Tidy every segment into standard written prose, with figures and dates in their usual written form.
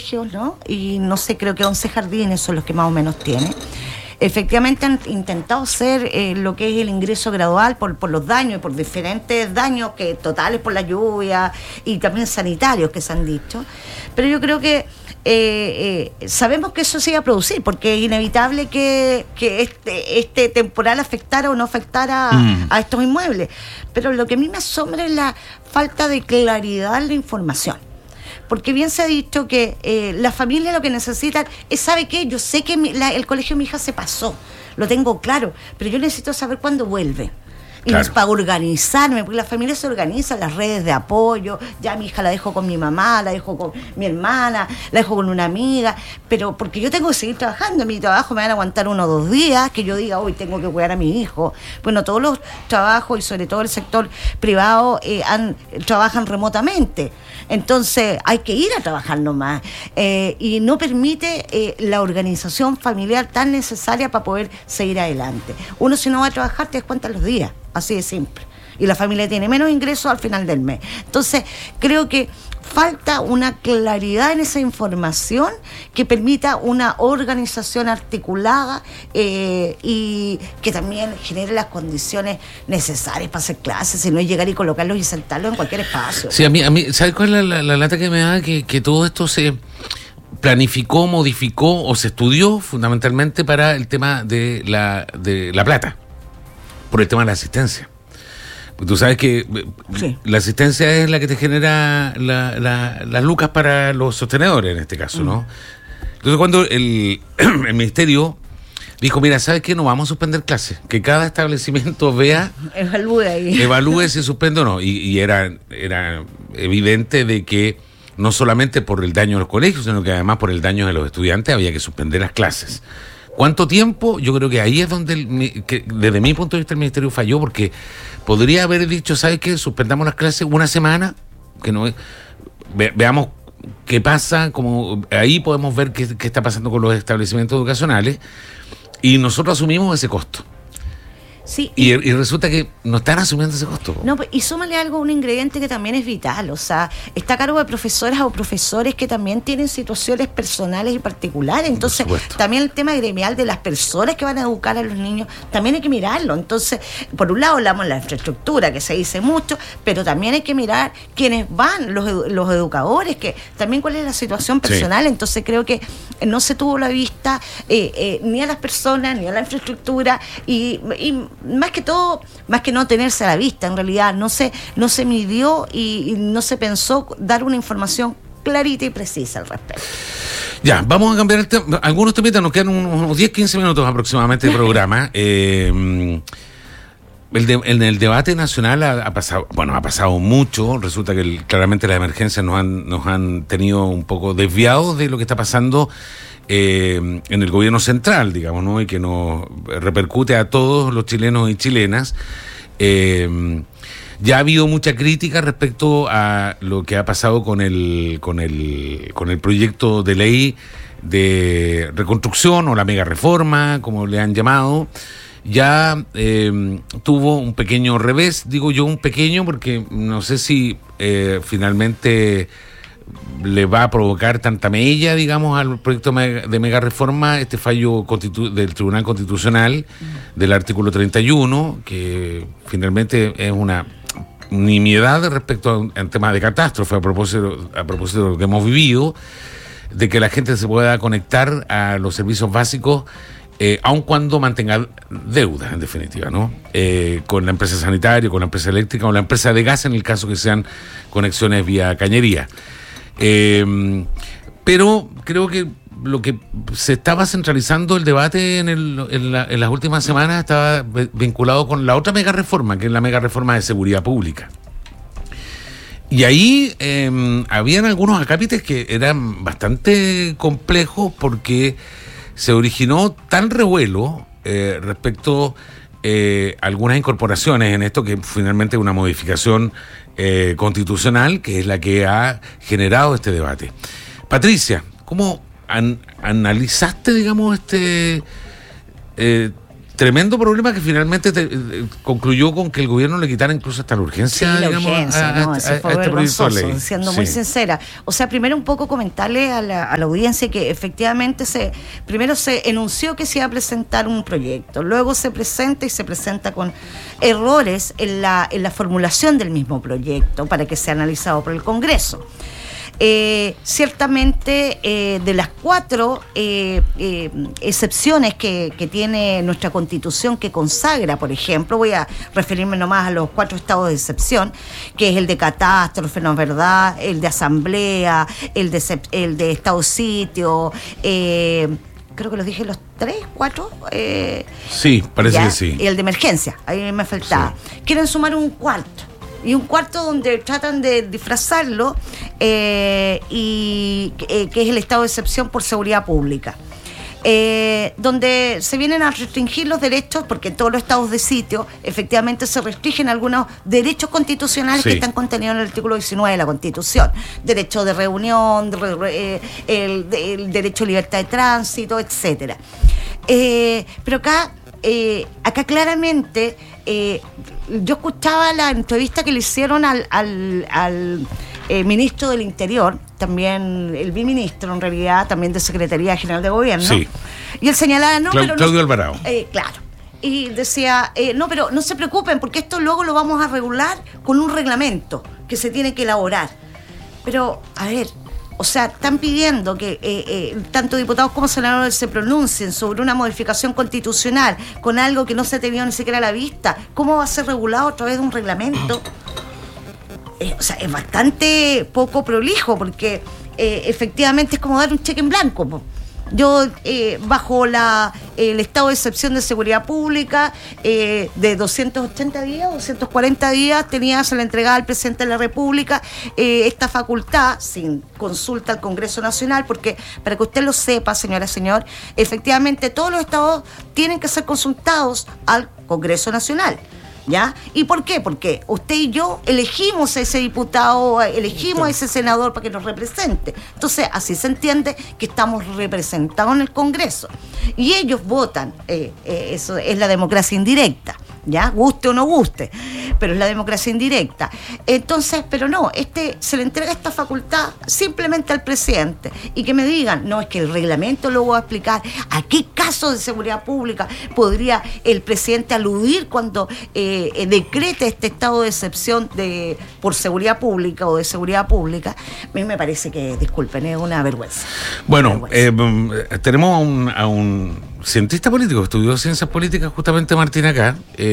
colegios, ¿no? Y no sé, creo que 11 jardines son los que más o menos tiene. Efectivamente han intentado hacer lo que es el ingreso gradual por los daños, por diferentes daños que totales por la lluvia y también sanitarios que se han dicho. Pero yo creo que sabemos que eso se iba a producir, porque es inevitable que este temporal afectara o no afectara a estos inmuebles. Pero lo que a mí me asombra es la falta de claridad en la información. Porque bien se ha dicho que la familia lo que necesitan es, ¿sabe qué? Yo sé que el colegio de mi hija se pasó, lo tengo claro, pero yo necesito saber cuándo vuelve. Y claro, para organizarme, porque la familia se organiza, las redes de apoyo, ya mi hija la dejo con mi mamá, la dejo con mi hermana, la dejo con una amiga, pero porque yo tengo que seguir trabajando, en mi trabajo me van a aguantar 1 o 2 días, que yo diga, hoy tengo que cuidar a mi hijo. Bueno, todos los trabajos y sobre todo el sector privado trabajan remotamente, entonces hay que ir a trabajar nomás, y no permite la organización familiar tan necesaria para poder seguir adelante. Uno si no va a trabajar te descuentan los días, así de simple, y la familia tiene menos ingresos al final del mes. Entonces creo que falta una claridad en esa información que permita una organización articulada, y que también genere las condiciones necesarias para hacer clases, y no es llegar y colocarlos y sentarlos en cualquier espacio. Sí, a mí ¿sabes cuál es la lata que me da? Que todo esto se planificó, modificó o se estudió fundamentalmente para el tema de la plata, por el tema de la asistencia. Porque tú sabes que sí, la asistencia es la que te genera las lucas para los sostenedores, en este caso, ¿no? Entonces, cuando el ministerio dijo, mira, ¿sabes qué? No vamos a suspender clases, que cada establecimiento vea, evalúe si suspende o no. Y era evidente de que no solamente por el daño de los colegios, sino que además por el daño de los estudiantes había que suspender las clases. ¿Cuánto tiempo? Yo creo que ahí es donde, desde mi punto de vista, el ministerio falló, porque podría haber dicho, ¿sabes qué? Suspendamos las clases 1 semana, que no veamos qué pasa, como ahí podemos ver qué está pasando con los establecimientos educacionales, y nosotros asumimos ese costo. Sí, y resulta que no están asumiendo ese costo. No, y súmale algo, un ingrediente que también es vital, o sea, está a cargo de profesoras o profesores que también tienen situaciones personales y particulares, entonces también el tema gremial de las personas que van a educar a los niños, también hay que mirarlo. Entonces, por un lado hablamos de la infraestructura, que se dice mucho, pero también hay que mirar quiénes van, los educadores, que también cuál es la situación personal. Sí. Entonces creo que no se tuvo la vista ni a las personas, ni a la infraestructura, y más que todo, más que no tenerse a la vista, en realidad no se midió y no se pensó dar una información clarita y precisa al respecto. Ya, vamos a cambiar algunos temitas, nos quedan unos 10-15 minutos aproximadamente de programa. En el debate nacional ha pasado mucho. Resulta que claramente las emergencias nos han tenido un poco desviados de lo que está pasando en el gobierno central, digamos, ¿no? Y que nos repercute a todos los chilenos y chilenas. Ya ha habido mucha crítica respecto a lo que ha pasado con el proyecto de ley de reconstrucción o la mega reforma, como le han llamado. Ya tuvo un pequeño revés, digo yo un pequeño, porque no sé si finalmente le va a provocar tanta mella, digamos, al proyecto de mega reforma este fallo del Tribunal Constitucional del artículo 31, que finalmente es una nimiedad respecto a un tema de catástrofe, a propósito de lo que hemos vivido, de que la gente se pueda conectar a los servicios básicos aun cuando mantenga deuda, en definitiva, ¿no? Con la empresa sanitaria, con la empresa eléctrica o la empresa de gas, en el caso que sean conexiones vía cañería. Pero creo que lo que se estaba centralizando el debate en las últimas semanas estaba vinculado con la otra mega reforma, que es la mega reforma de seguridad pública. Y ahí habían algunos acápites que eran bastante complejos, porque se originó tal revuelo respecto a algunas incorporaciones en esto, que finalmente es una modificación constitucional, que es la que ha generado este debate. Patricia, ¿cómo analizaste, digamos, tremendo problema que finalmente concluyó con que el gobierno le quitara incluso hasta la urgencia, sí, la digamos, urgencia, a este proyecto de ley. Siendo muy sincera. O sea, primero un poco comentarle a la audiencia que efectivamente primero se enunció que se iba a presentar un proyecto, luego se presenta con errores en la formulación del mismo proyecto para que sea analizado por el Congreso. Ciertamente de las 4 excepciones que tiene nuestra Constitución, que consagra, por ejemplo, voy a referirme nomás a los 4 estados de excepción, que es el de catástrofe, ¿no es verdad?, el de asamblea, el de estado sitio, creo que los dije los 3, 4. Sí, parece que sí. Y el de emergencia, ahí me faltaba. Sí. Quieren sumar un cuarto. Y un cuarto donde tratan de disfrazarlo, que es el estado de excepción por seguridad pública. Donde se vienen a restringir los derechos, porque en todos los estados de sitio efectivamente se restringen algunos derechos constitucionales que están contenidos en el artículo 19 de la Constitución: derecho de reunión, el derecho a libertad de tránsito, etcétera. Pero acá claramente yo escuchaba la entrevista que le hicieron al ministro del Interior, también el biministro en realidad, también de Secretaría General de Gobierno, sí. Y él señalaba, Claudio Alvarado. Claro. Y decía, pero no se preocupen, porque esto luego lo vamos a regular con un reglamento que se tiene que elaborar. Pero, a ver, o sea, están pidiendo que tanto diputados como senadores se pronuncien sobre una modificación constitucional con algo que no se ha tenido ni siquiera a la vista. ¿Cómo va a ser regulado a través de un reglamento? O sea, es bastante poco prolijo, porque efectivamente es como dar un cheque en blanco. Yo, bajo el estado de excepción de seguridad pública, de 280 días, 240 días, se le entregaba al presidente de la República esta facultad, sin consulta al Congreso Nacional, porque, para que usted lo sepa, señora, señor, efectivamente todos los estados tienen que ser consultados al Congreso Nacional. ¿Ya? ¿Y por qué? Porque usted y yo elegimos a ese diputado, elegimos a ese senador para que nos represente. Entonces, así se entiende que estamos representados en el Congreso. Y ellos votan, eso es la democracia indirecta, ¿ya? Guste o no guste, pero es la democracia indirecta. Entonces, pero no, se le entrega esta facultad simplemente al presidente. Y que me digan, no, es que el reglamento lo voy a explicar. ¿A qué caso de seguridad pública podría el presidente aludir cuando decrete este estado de excepción por seguridad pública o de seguridad pública? A mí me parece que, disculpen, es una vergüenza. Bueno, tenemos a un cientista político que estudió ciencias políticas, justamente Martín, acá.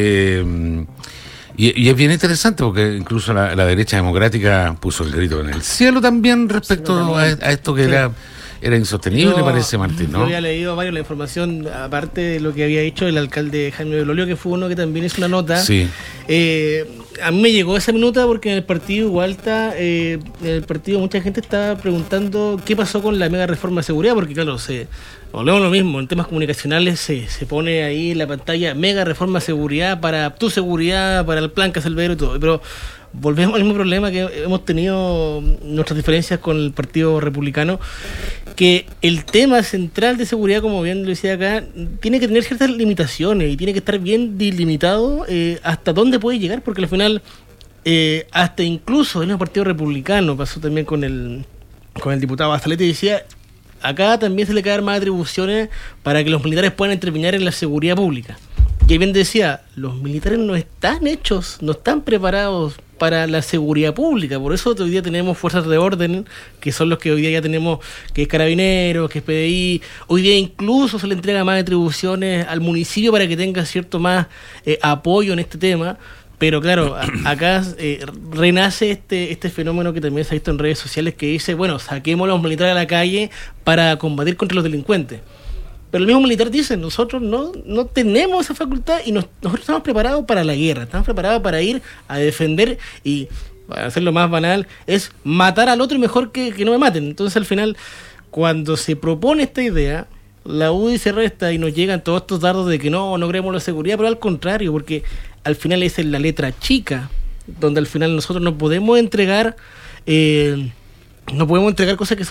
Y es bien interesante porque incluso la derecha democrática puso el grito en el cielo también respecto a esto que era insostenible, parece, Martín, ¿no? Yo había leído la información, aparte de lo que había hecho el alcalde Jaime Belolio, que fue uno que también hizo una nota. Sí. A mí me llegó esa minuta porque en el partido igual en el partido mucha gente está preguntando qué pasó con la mega reforma de seguridad, porque claro, volvemos a lo mismo, en temas comunicacionales se pone ahí en la pantalla mega reforma de seguridad para tu seguridad, para el plan Caselvero y todo, pero volvemos al mismo problema que hemos tenido nuestras diferencias con el Partido Republicano, que el tema central de seguridad, como bien lo decía acá, tiene que tener ciertas limitaciones y tiene que estar bien delimitado hasta dónde puede llegar, porque al final hasta incluso en el Partido Republicano pasó también con el diputado Bastalete, y decía, acá también se le caen más atribuciones para que los militares puedan intervenir en la seguridad pública. Y bien decía, los militares no están hechos, no están preparados para la seguridad pública. Por eso hoy día tenemos fuerzas de orden, que son los que hoy día ya tenemos, que es Carabineros, que es PDI. Hoy día incluso se le entrega más atribuciones al municipio para que tenga cierto más apoyo en este tema. Pero claro, acá renace este fenómeno que también se ha visto en redes sociales, que dice, bueno, saquemos a los militares a la calle para combatir contra los delincuentes. Pero el mismo militar dice, nosotros no tenemos esa facultad y nosotros estamos preparados para la guerra, estamos preparados para ir a defender y, para hacerlo más banal, es matar al otro y mejor que no me maten. Entonces al final, cuando se propone esta idea, la UDI se resta y nos llegan todos estos dardos de que no creemos la seguridad, pero al contrario, porque al final esa es la letra chica, donde al final nosotros no podemos entregar cosas que son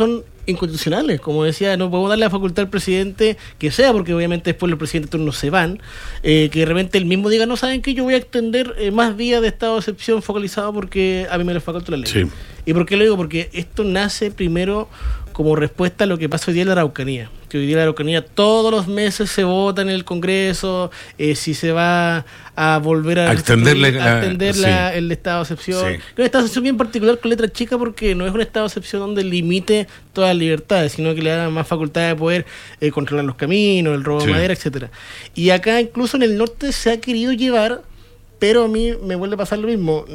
inconstitucionales. Como decía, no podemos darle la facultad al presidente que sea, porque obviamente después los presidentes de turno se van, que de repente él mismo diga, no saben que yo voy a extender más días de estado de excepción focalizado porque a mí me lo facultó la ley. Sí. ¿Y por qué lo digo? Porque esto nace primero como respuesta a lo que pasa hoy día en la Araucanía. Que hoy día en la Araucanía todos los meses se vota en el Congreso si se va a volver a extender el estado de excepción. Sí. Un estado de excepción bien particular con letra chica, porque no es un estado de excepción donde limite todas las libertades, sino que le da más facultad de poder controlar los caminos, el robo de madera, etcétera. Y acá incluso en el norte se ha querido llevar, pero a mí me vuelve a pasar lo mismo.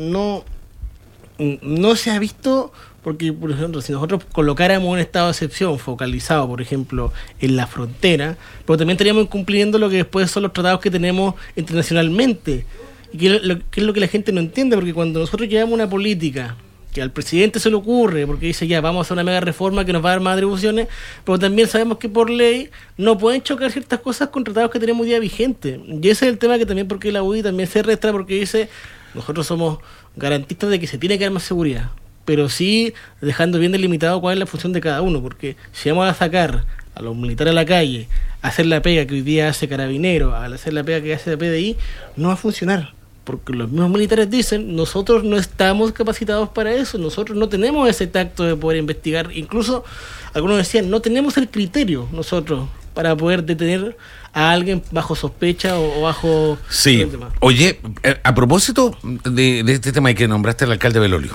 No se ha visto. Porque, por ejemplo, si nosotros colocáramos un estado de excepción focalizado, por ejemplo, en la frontera, pero también estaríamos incumpliendo lo que después son los tratados que tenemos internacionalmente. Y que es lo que la gente no entiende, porque cuando nosotros llevamos una política que al presidente se le ocurre, porque dice ya, vamos a hacer una mega reforma que nos va a dar más atribuciones, pero también sabemos que por ley no pueden chocar ciertas cosas con tratados que tenemos hoy día vigentes. Y ese es el tema que también, porque la UDI también se resta, porque dice, nosotros somos garantistas de que se tiene que dar más seguridad, pero sí dejando bien delimitado cuál es la función de cada uno, porque si vamos a sacar a los militares a la calle, a hacer la pega que hoy día hace Carabineros, a hacer la pega que hace la PDI, no va a funcionar, porque los mismos militares dicen, nosotros no estamos capacitados para eso, nosotros no tenemos ese tacto de poder investigar, incluso algunos decían, no tenemos el criterio nosotros para poder detener a alguien bajo sospecha o bajo... Sí, oye, a propósito de este tema que nombraste al alcalde Belolio,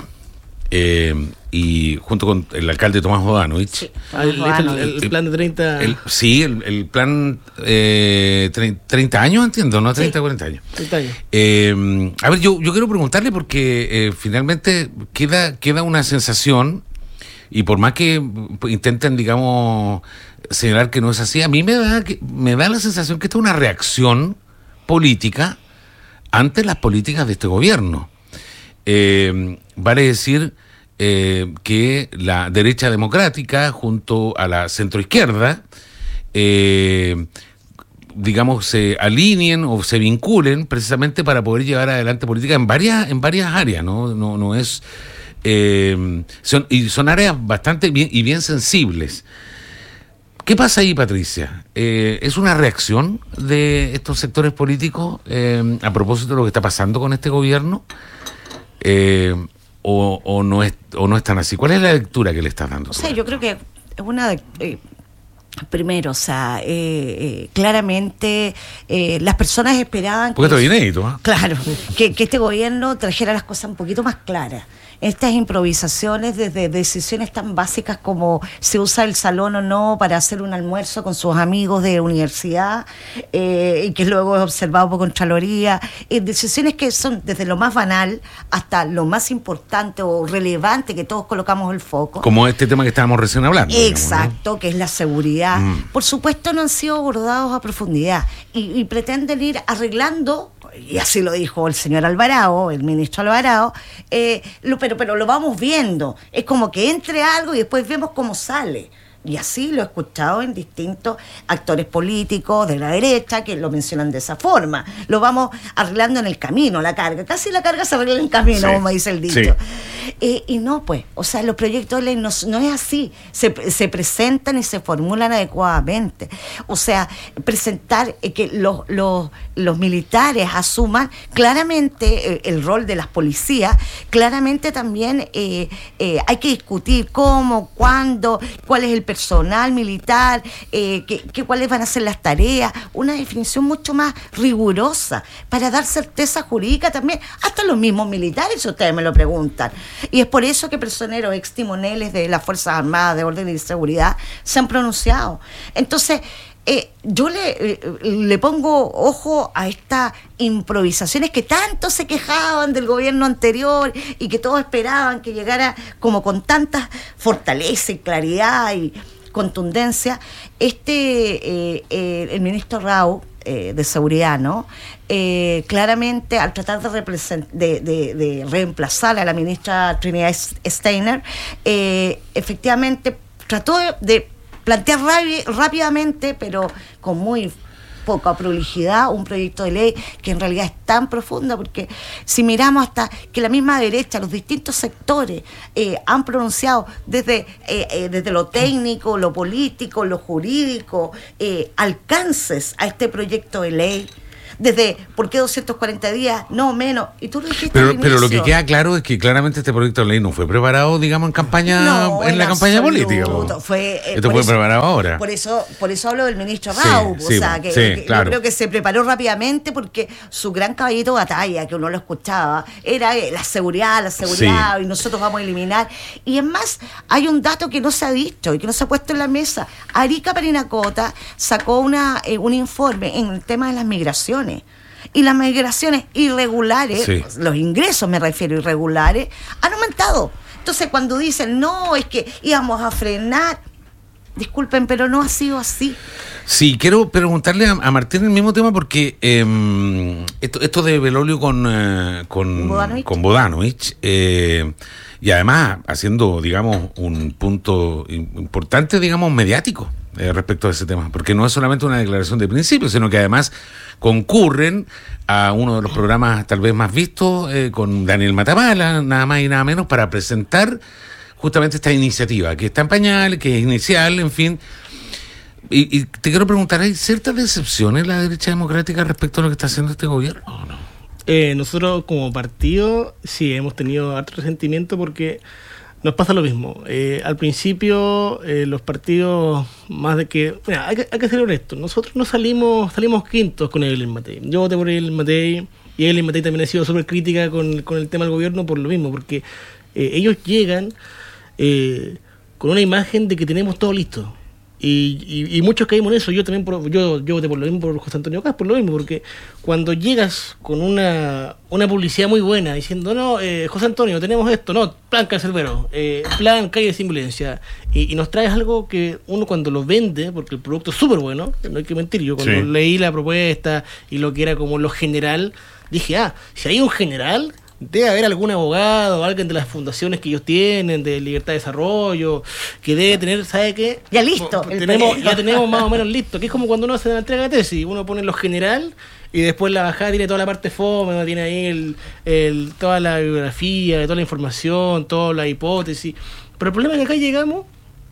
y junto con el alcalde Tomás Bodanovich, sí, el plan de 30... el plan 30 años, entiendo, ¿no? 30, sí, 40 años. 30 años. A ver, yo quiero preguntarle porque finalmente queda una sensación, y por más que intenten, digamos, señalar que no es así, a mí me da la sensación que esta es una reacción política ante las políticas de este gobierno. Vale decir que la derecha democrática junto a la centroizquierda digamos se alineen o se vinculen precisamente para poder llevar adelante política en varias áreas, no es son áreas bastante bien sensibles. ¿Qué pasa ahí, Patricia? ¿Es una reacción de estos sectores políticos a propósito de lo que está pasando con este gobierno? O no es tan así. ¿Cuál es la lectura que le estás dando? O sea, yo creo que es una primero, o sea, claramente las personas esperaban porque esto es inédito, ¿eh? Claro, que este gobierno trajera las cosas un poquito más claras. Estas improvisaciones desde decisiones tan básicas como se usa el salón o no para hacer un almuerzo con sus amigos de universidad, y que luego es observado por Contraloría, decisiones que son desde lo más banal hasta lo más importante o relevante que todos colocamos el foco. Como este tema que estábamos recién hablando. Exacto, digamos, ¿no? Que es la seguridad. Por supuesto no han sido abordados a profundidad y pretenden ir arreglando, y así lo dijo el señor Alvarado, el ministro Alvarado, pero lo vamos viendo. Es como que entre algo y después vemos cómo sale. Y así lo he escuchado en distintos actores políticos de la derecha que lo mencionan de esa forma. Lo vamos arreglando en el camino, la carga. Casi la carga se arregla en el camino, sí, como dice el dicho. Sí. Y no, pues, o sea, los proyectos de ley no es así. Se presentan y se formulan adecuadamente. O sea, presentar que los militares asuman claramente el rol de las policías. Claramente también hay que discutir cómo, cuándo, cuál es el personal militar, cuáles van a ser las tareas, una definición mucho más rigurosa para dar certeza jurídica también, hasta los mismos militares, si ustedes me lo preguntan. Y es por eso que personeros ex timoneles de las Fuerzas Armadas de Orden y Seguridad se han pronunciado. Entonces, yo le pongo ojo a estas improvisaciones que tanto se quejaban del gobierno anterior y que todos esperaban que llegara como con tanta fortaleza y claridad y contundencia. El ministro Rao de Seguridad, ¿no? Claramente al tratar de reemplazar a la ministra Trinidad Steiner, efectivamente trató de plantear rápidamente, pero con muy poca prolijidad, un proyecto de ley que en realidad es tan profunda, porque si miramos hasta que la misma derecha, los distintos sectores han pronunciado desde lo técnico, lo político, lo jurídico, alcances a este proyecto de ley. Desde ¿por qué 240 días? No, menos. Y tú lo dijiste pero lo que queda claro es que claramente este proyecto de ley no fue preparado, digamos, en campaña, en la campaña política. Esto fue preparado ahora. Por eso hablo del ministro Raup, claro. Yo creo que se preparó rápidamente porque su gran caballito de batalla, que uno lo escuchaba, era la seguridad, y nosotros vamos a eliminar. Y es más, hay un dato que no se ha dicho y que no se ha puesto en la mesa. Arica Parinacota sacó un informe en el tema de las migraciones. Y las migraciones irregulares, los ingresos me refiero irregulares, han aumentado. Entonces cuando dicen, no, es que íbamos a frenar, disculpen, pero no ha sido así. Sí, quiero preguntarle a Martín el mismo tema porque esto de Belolio con Bodanovich, y además haciendo, digamos, un punto importante, digamos, mediático respecto a ese tema, porque no es solamente una declaración de principio, sino que además concurren a uno de los programas tal vez más vistos, con Daniel Matamala, nada más y nada menos, para presentar justamente esta iniciativa, que está en pañal, que es inicial, en fin. Y te quiero preguntar, ¿hay ciertas decepciones en la derecha democrática respecto a lo que está haciendo este gobierno o no? Nosotros como partido sí hemos tenido harto resentimiento porque nos pasa lo mismo. Al principio los partidos más de que... Mira, hay que ser honestos. Nosotros no salimos quintos con Evelyn Matei. Yo voté por Evelyn Matei y Evelyn Matei también ha sido súper crítica con el tema del gobierno por lo mismo, porque ellos llegan con una imagen de que tenemos todo listo. Y muchos caímos en eso. Yo también yo voté por lo mismo, por José Antonio Caz, por lo mismo, porque cuando llegas con una publicidad muy buena diciendo, no, José Antonio, tenemos esto, no, plan Cancerbero, plan calle sin violencia, y nos traes algo que uno cuando lo vende, porque el producto es súper bueno, no hay que mentir, yo cuando leí la propuesta y lo que era como lo general, dije, si hay un general, debe haber algún abogado o alguien de las fundaciones que ellos tienen de Libertad de Desarrollo que debe tener, ¿sabe qué? Ya listo. Ya tenemos más o menos listo, que es como cuando uno hace la entrega de tesis, uno pone lo general y después la bajada tiene toda la parte fome, uno tiene ahí toda la bibliografía, toda la información, toda la hipótesis. Pero el problema es que acá llegamos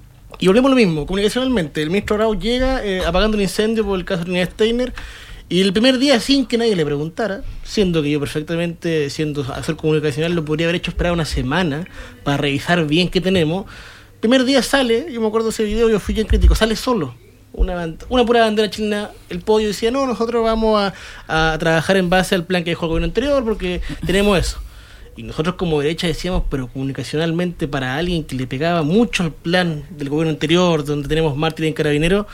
y volvemos a lo mismo, comunicacionalmente. El ministro Raup llega apagando un incendio por el caso de Trinidad Steiner. Y el primer día, sin que nadie le preguntara, siendo que yo perfectamente, siendo asesor comunicacional, lo podría haber hecho esperar una semana para revisar bien qué tenemos. Primer día sale, yo me acuerdo de ese video, yo fui bien crítico, sale solo. Una pura bandera chilena, el podio decía, no, nosotros vamos a trabajar en base al plan que dejó el gobierno anterior porque tenemos eso. Y nosotros como derecha decíamos, pero comunicacionalmente para alguien que le pegaba mucho al plan del gobierno anterior, donde tenemos mártires en Carabineros,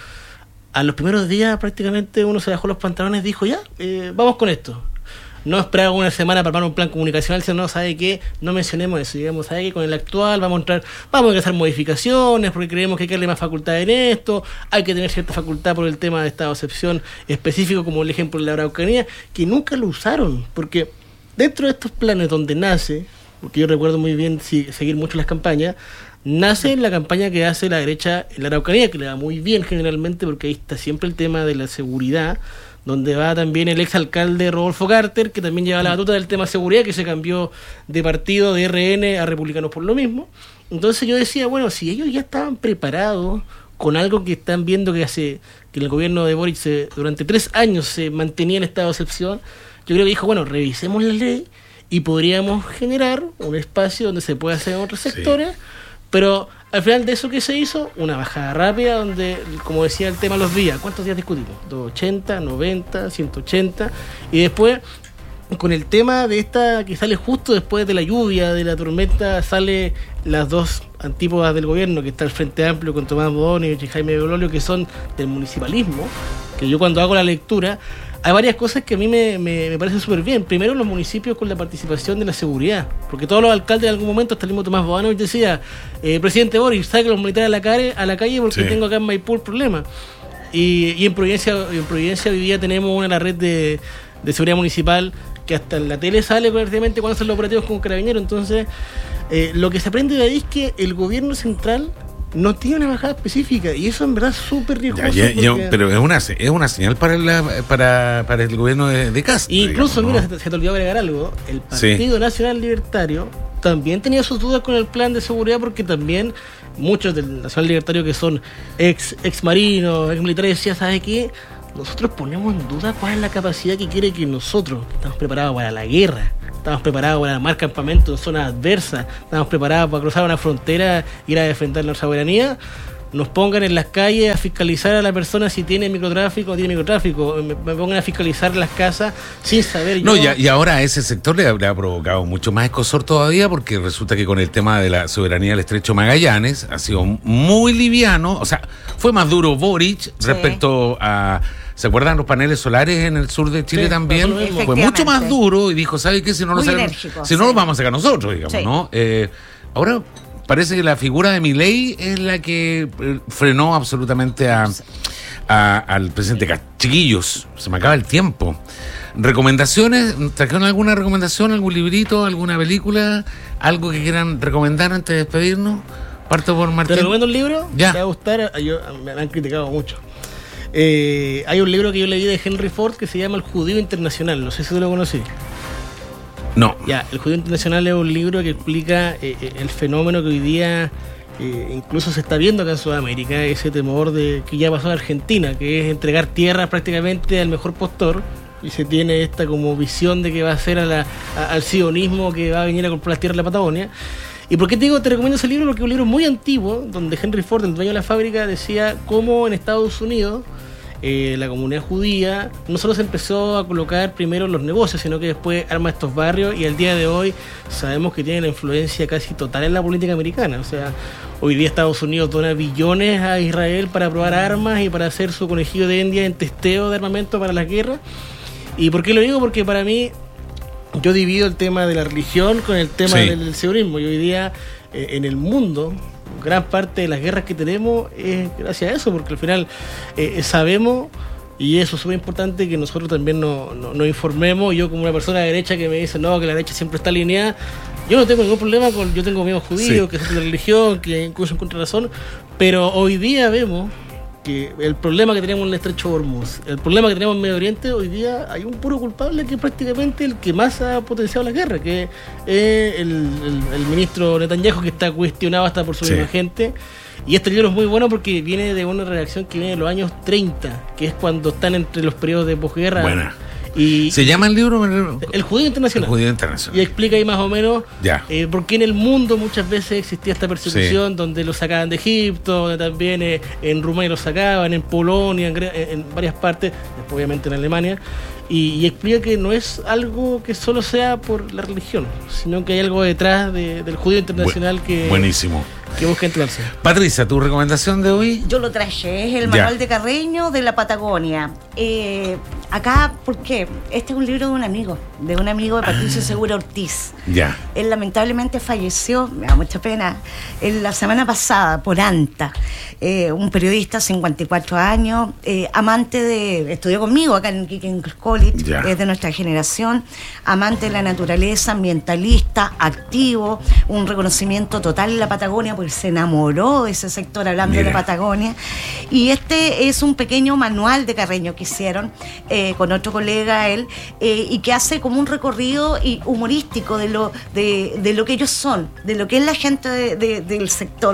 a los primeros días prácticamente uno se bajó los pantalones y dijo, vamos con esto. No esperaba una semana para armar un plan comunicacional, sino, ¿sabe qué? No mencionemos eso, digamos, ¿sabe qué? Con el actual vamos a hacer modificaciones porque creemos que hay que darle más facultad en esto, hay que tener cierta facultad por el tema de estado de excepción específico, como el ejemplo de la Araucanía, que nunca lo usaron, porque dentro de estos planes donde nace, porque yo recuerdo muy bien seguir mucho las campañas, nace la campaña que hace la derecha en la Araucanía, que le va muy bien generalmente, porque ahí está siempre el tema de la seguridad, donde va también el exalcalde Rodolfo Carter, que también lleva la batuta del tema de seguridad, que se cambió de partido de RN a Republicanos por lo mismo. Entonces yo decía, bueno, si ellos ya estaban preparados con algo que están viendo que el gobierno de Boric durante 3 años se mantenía en estado de excepción, yo creo que dijo, bueno, revisemos la ley y podríamos generar un espacio donde se pueda hacer en otros sectores. Pero al final de eso que se hizo, una bajada rápida donde, como decía el tema los días, ¿cuántos días discutimos? 280, 90, 180, y después con el tema de esta que sale justo después de la lluvia, de la tormenta, sale las dos antípodas del gobierno, que está el Frente Amplio con Tomás Bodanovich y Jaime Belolio, que son del municipalismo, que yo cuando hago la lectura, hay varias cosas que a mí me parecen súper bien. Primero, los municipios con la participación de la seguridad, porque todos los alcaldes en algún momento, hasta el mismo Tomás Bodanovich decía, presidente Boric, saque a los militares a la calle porque tengo acá en Maipú el problema. Y en Providencia hoy día tenemos la red de seguridad municipal que hasta en la tele sale prácticamente cuando hacen los operativos con Carabineros. Entonces, lo que se aprende de ahí es que el gobierno central no tiene una embajada específica, y eso en verdad es súper riesgoso. Pero es una señal para el gobierno de Castro. Incluso, digamos, mira, se te olvidó agregar algo. El Partido Nacional Libertario también tenía sus dudas con el plan de seguridad, porque también muchos del Nacional Libertario que son ex marinos, ex militares, decían, ¿sabe qué? Nosotros ponemos en duda cuál es la capacidad que quiere que nosotros, que estamos preparados para la guerra, estamos preparados para armar campamentos en zonas adversas, estamos preparados para cruzar una frontera, ir a defender nuestra soberanía, nos pongan en las calles a fiscalizar a la persona si tiene microtráfico o no tiene microtráfico, me pongan a fiscalizar las casas sin saber. No, y ahora a ese sector le ha provocado mucho más escozor todavía, porque resulta que con el tema de la soberanía del Estrecho Magallanes ha sido muy liviano, o sea, fue más duro Boric respecto a... ¿Se acuerdan los paneles solares en el sur de Chile también? Fue mucho más duro y dijo, ¿sabe qué? Si no los vamos a sacar nosotros, digamos, ¿no? Ahora parece que la figura de Milei es la que frenó absolutamente al presidente. Chiquillos, se me acaba el tiempo. ¿Recomendaciones? ¿Trajeron alguna recomendación, algún librito, alguna película? ¿Algo que quieran recomendar antes de despedirnos? Parto por Martín. ¿Te recomiendo un libro? Ya. Te va a gustar. Me han criticado mucho. Hay un libro que yo leí de Henry Ford que se llama El Judío Internacional. No sé si tú lo conocí. No. Ya, El Judío Internacional es un libro que explica el fenómeno que hoy día incluso se está viendo acá en Sudamérica, ese temor de que ya pasó en Argentina, que es entregar tierras prácticamente al mejor postor, y se tiene esta como visión de que va a ser al sionismo que va a venir a comprar las tierras de la Patagonia. ¿Y por qué te recomiendo ese libro? Porque es un libro muy antiguo, donde Henry Ford, el dueño de la fábrica, decía cómo en Estados Unidos la comunidad judía no solo se empezó a colocar primero en los negocios, sino que después arma estos barrios, y al día de hoy sabemos que tienen la influencia casi total en la política americana. O sea, hoy día Estados Unidos dona billones a Israel para probar armas y para hacer su conejillo de India en testeo de armamento para las guerras. ¿Y por qué lo digo? Porque para mí, yo divido el tema de la religión con el tema del sionismo, y hoy día en el mundo gran parte de las guerras que tenemos es gracias a eso, porque al final sabemos, y eso es súper importante, que nosotros también nos informemos. Yo, como una persona de derecha que me dice que la derecha siempre está alineada, yo no tengo ningún problema yo tengo amigos judíos que son de la religión, que incluso encuentran razón, pero hoy día vemos que el problema que tenemos en el Estrecho de Hormuz, el problema que tenemos en Medio Oriente, hoy día hay un puro culpable que es prácticamente el que más ha potenciado la guerra, que es el ministro Netanyahu, que está cuestionado hasta por su misma gente. Y este libro es muy bueno porque viene de una redacción que viene de los años 30, que es cuando están entre los periodos de posguerra. Buena. Y ¿se llama el libro? El Judío Internacional. El Judío Internacional. Y explica ahí más o menos por qué en el mundo muchas veces existía esta persecución, donde los sacaban de Egipto, donde también en Rumania los sacaban, en Polonia, en varias partes, después obviamente en Alemania. Y explica que no es algo que solo sea por la religión, sino que hay algo detrás del Judío Internacional buenísimo, que busca entrarse. Patricia, ¿tu recomendación de hoy? Yo lo traje, es el Manual de Carreño de la Patagonia. Acá, ¿por qué? Este es un libro de un amigo de Patricio Segura Ortiz. Él lamentablemente falleció, me da mucha pena, la semana pasada por ANTA, un periodista, 54 años, estudió conmigo acá en King's College, es de nuestra generación, amante de la naturaleza, ambientalista, activo, un reconocimiento total en la Patagonia, porque se enamoró de ese sector hablando de la Patagonia. Y este es un pequeño manual de Carreño que hicieron con otro colega, él, y que hace como un recorrido humorístico de lo que ellos son, de lo que es la gente del sector,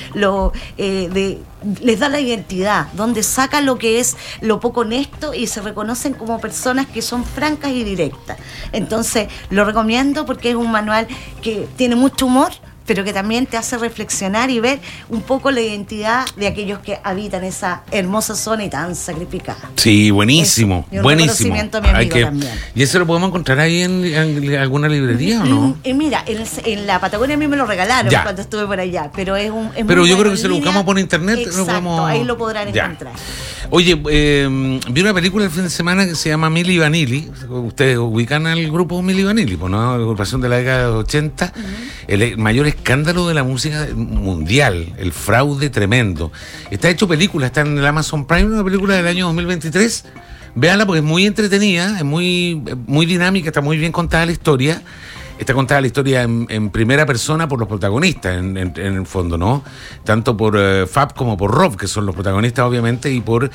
les da la identidad, donde saca lo que es lo poco honesto y se reconocen como personas que son francas y directas. Entonces lo recomiendo porque es un manual que tiene mucho humor, pero que también te hace reflexionar y ver un poco la identidad de aquellos que habitan esa hermosa zona y tan sacrificada. Sí, buenísimo, eso, buenísimo. A mi amigo también. ¿Y eso lo podemos encontrar ahí en alguna librería o no? Mira, en la Patagonia a mí me lo regalaron cuando estuve por allá, pero pero yo creo que si lo buscamos por internet, exacto, ahí lo podrán encontrar. Oye, vi una película el fin de semana que se llama Milli Vanilli. Ustedes ubican al grupo Milli Vanilli, ¿no? La agrupación de la década de los 80, el mayor escándalo de la música mundial, el fraude tremendo. Está hecho película, está en el Amazon Prime, una película del año 2023. Véanla porque es muy entretenida, es muy dinámica, está muy bien contada la historia. está contada la historia en primera persona por los protagonistas, en el fondo, ¿no? Tanto por Fab como por Rob, que son los protagonistas, obviamente, y por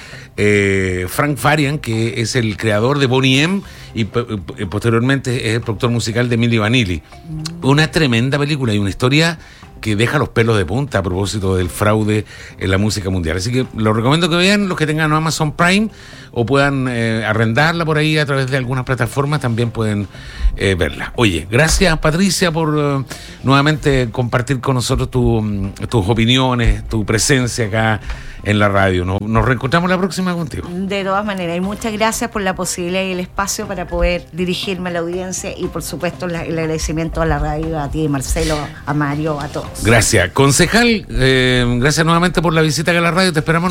Frank Farian, que es el creador de Boney M, y posteriormente es el productor musical de Milli Vanilli. Una tremenda película y una historia que deja los pelos de punta a propósito del fraude en la música mundial. Así que los recomiendo que vean, los que tengan Amazon Prime o puedan arrendarla por ahí a través de algunas plataformas, también pueden verla. Oye, gracias Patricia por nuevamente compartir con nosotros tus opiniones, tu presencia acá en la radio. Nos reencontramos la próxima contigo. De todas maneras, y muchas gracias por la posibilidad y el espacio para poder dirigirme a la audiencia y por supuesto el agradecimiento a la radio, a ti, Marcelo, a Mario, a todos. Gracias. Concejal, gracias nuevamente por la visita acá a la radio. Te esperamos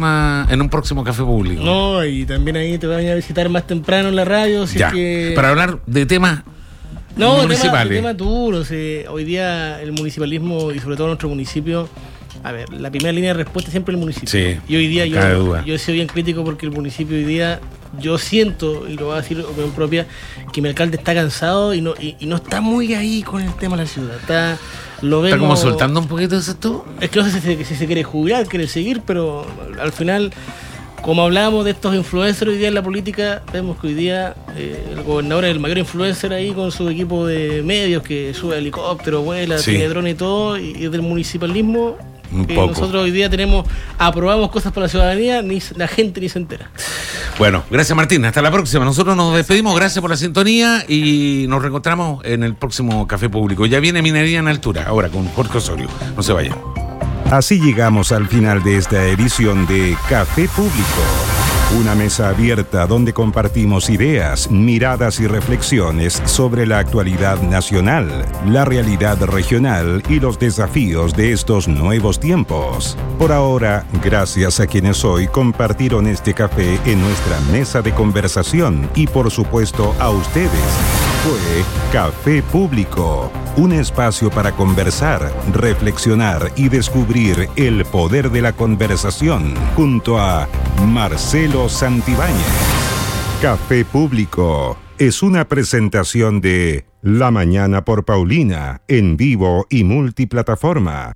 en un próximo Café Público. No, y también ahí te voy a venir a visitar más temprano en la radio. Si ya, es que... para hablar de temas municipales. Temas duros. Hoy día el municipalismo y sobre todo nuestro municipio... A ver, la primera línea de respuesta es siempre el municipio. Sí, y hoy día yo he sido bien crítico porque el municipio hoy día, yo siento, y lo voy a decir opinión propia, que mi alcalde está cansado y no está muy ahí con el tema de la ciudad. Está como soltando un poquito de esto. Es que no sé si se quiere jubilar, quiere seguir, pero al final, como hablamos de estos influencers hoy día en la política, vemos que hoy día el gobernador es el mayor influencer ahí con su equipo de medios que sube helicóptero, vuela, tiene drone y todo, y del municipalismo... nosotros hoy día aprobamos cosas para la ciudadanía, ni la gente ni se entera. Bueno, gracias Martín, hasta la próxima. Nosotros nos despedimos, gracias por la sintonía y nos reencontramos en el próximo Café Público. Ya viene Minería en Altura, ahora con Jorge Osorio. No se vayan. Así llegamos al final de esta edición de Café Público. Una mesa abierta donde compartimos ideas, miradas y reflexiones sobre la actualidad nacional, la realidad regional y los desafíos de estos nuevos tiempos. Por ahora, gracias a quienes hoy compartieron este café en nuestra mesa de conversación y por supuesto a ustedes. Fue Café Público, un espacio para conversar, reflexionar y descubrir el poder de la conversación junto a Marcelo Santibáñez. Café Público es una presentación de La Mañana por Paulina, en vivo y multiplataforma.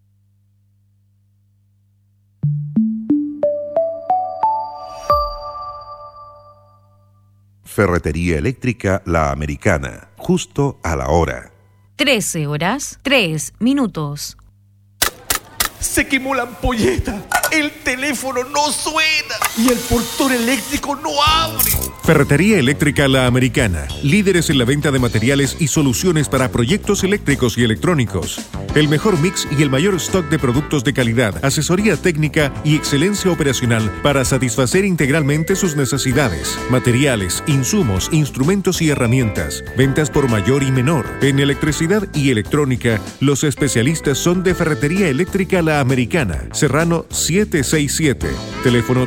Ferretería Eléctrica La Americana, justo a la hora. 13 horas, 3 minutos. Se quemó la ampolleta, el teléfono no suena y el portón eléctrico no abre. Ferretería Eléctrica La Americana, líderes en la venta de materiales y soluciones para proyectos eléctricos y electrónicos. El mejor mix y el mayor stock de productos de calidad, asesoría técnica y excelencia operacional para satisfacer integralmente sus necesidades. Materiales, insumos, instrumentos y herramientas. Ventas por mayor y menor. En electricidad y electrónica, los especialistas son de Ferretería Eléctrica La Americana, Serrano 767, teléfono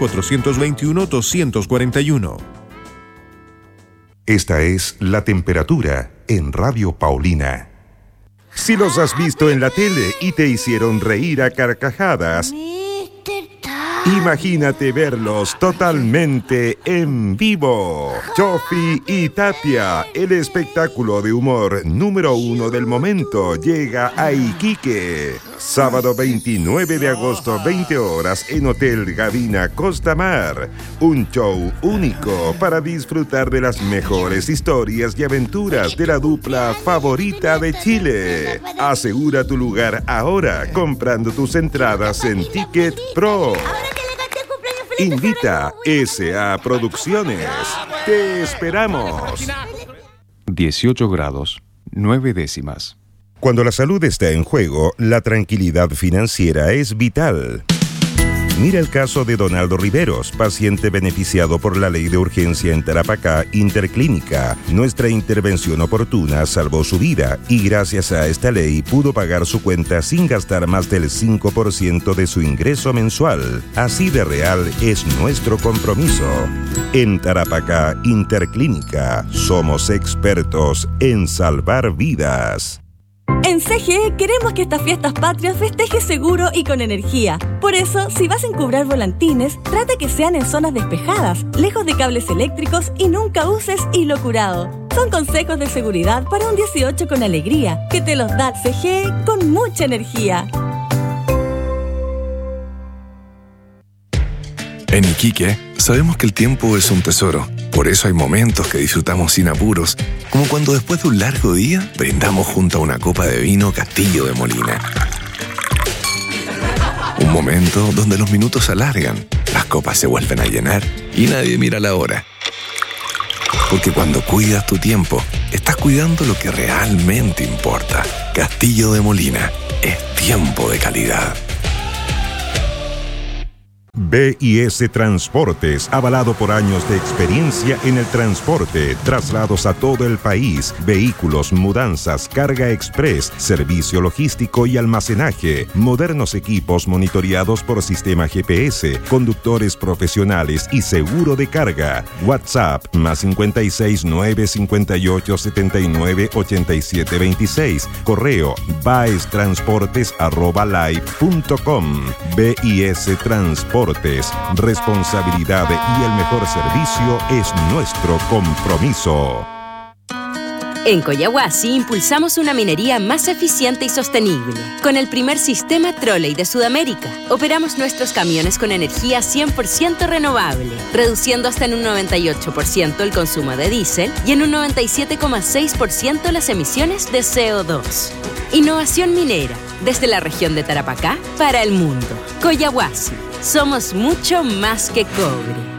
2-421-241. Esta es la temperatura en Radio Paulina. Si los has visto en la tele y te hicieron reír a carcajadas, imagínate verlos totalmente en vivo. Chofi y Tapia, el espectáculo de humor número 1 del momento, llega a Iquique. Sábado 29 de agosto, 20 horas, en Hotel Gavina Costa Mar. Un show único para disfrutar de las mejores historias y aventuras de la dupla favorita de Chile. Asegura tu lugar ahora comprando tus entradas en Ticket Pro. Invita SA Producciones. Te esperamos. 18 grados, 9 décimas. Cuando la salud está en juego, la tranquilidad financiera es vital. Mira el caso de Donaldo Riveros, paciente beneficiado por la ley de urgencia en Tarapacá Interclínica. Nuestra intervención oportuna salvó su vida y gracias a esta ley pudo pagar su cuenta sin gastar más del 5% de su ingreso mensual. Así de real es nuestro compromiso. En Tarapacá Interclínica somos expertos en salvar vidas. En CGE queremos que estas fiestas patrias festejes seguro y con energía. Por eso, si vas a encubrar volantines, trata que sean en zonas despejadas, lejos de cables eléctricos y nunca uses hilo curado. Son consejos de seguridad para un 18 con alegría, que te los da CGE con mucha energía. En Iquique, sabemos que el tiempo es un tesoro. Por eso hay momentos que disfrutamos sin apuros, como cuando después de un largo día, brindamos junto a una copa de vino Castillo de Molina. Un momento donde los minutos se alargan, las copas se vuelven a llenar y nadie mira la hora. Porque cuando cuidas tu tiempo, estás cuidando lo que realmente importa. Castillo de Molina, es tiempo de calidad. BIS Transportes, avalado por años de experiencia en el transporte, traslados a todo el país, vehículos, mudanzas, carga express, servicio logístico y almacenaje, modernos equipos monitoreados por sistema GPS, conductores profesionales y seguro de carga. WhatsApp +56 958 79 87 26. Correo baestransportes@live.com. BIS Transportes. Responsabilidad y el mejor servicio es nuestro compromiso. En Collahuasi impulsamos una minería más eficiente y sostenible. Con el primer sistema Trolley de Sudamérica, operamos nuestros camiones con energía 100% renovable, reduciendo hasta en un 98% el consumo de diésel y en un 97,6% las emisiones de CO2. Innovación minera, desde la región de Tarapacá para el mundo. Collahuasi, somos mucho más que cobre.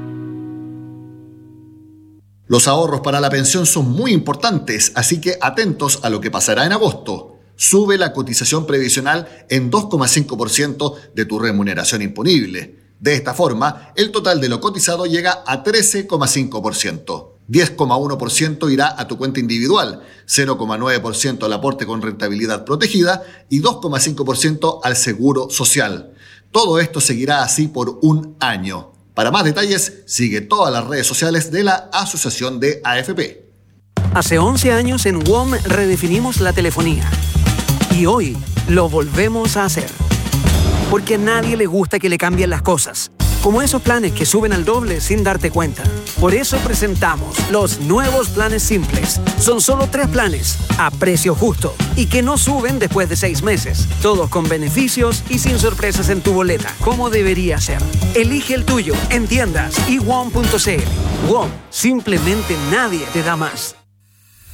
Los ahorros para la pensión son muy importantes, así que atentos a lo que pasará en agosto. Sube la cotización previsional en 2,5% de tu remuneración imponible. De esta forma, el total de lo cotizado llega a 13,5%. 10,1% irá a tu cuenta individual, 0,9% al aporte con rentabilidad protegida y 2,5% al seguro social. Todo esto seguirá así por un año. Para más detalles, sigue todas las redes sociales de la Asociación de AFP. Hace 11 años en WOM redefinimos la telefonía. Y hoy lo volvemos a hacer. Porque a nadie le gusta que le cambien las cosas. Como esos planes que suben al doble sin darte cuenta. Por eso presentamos los nuevos planes simples. Son solo 3 planes, a precio justo, y que no suben después de 6 meses. Todos con beneficios y sin sorpresas en tu boleta, como debería ser. Elige el tuyo en tiendas y WOM.cl. WOM, simplemente nadie te da más.